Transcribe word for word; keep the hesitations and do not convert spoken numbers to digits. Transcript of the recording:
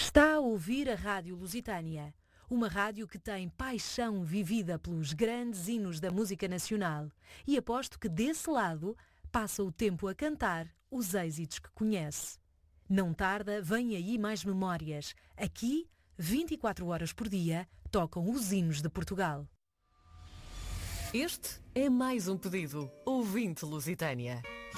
Está a ouvir a Rádio Lusitânia, uma rádio que tem paixão vivida pelos grandes hinos da música nacional, e aposto que desse lado passa o tempo a cantar os êxitos que conhece. Não tarda, vem aí mais memórias. Aqui, vinte e quatro horas por dia, tocam os hinos de Portugal. Este é mais um pedido. Ouvinte Lusitânia.